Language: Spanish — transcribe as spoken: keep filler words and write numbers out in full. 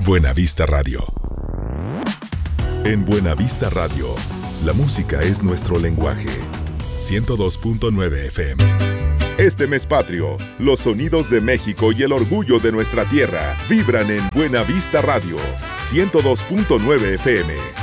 Buena Vista Radio. En Buena Vista Radio, la música es nuestro lenguaje. ciento dos punto nueve F M. Este mes patrio, los sonidos de México y el orgullo de nuestra tierra vibran en Buena Vista Radio, ciento dos punto nueve F M.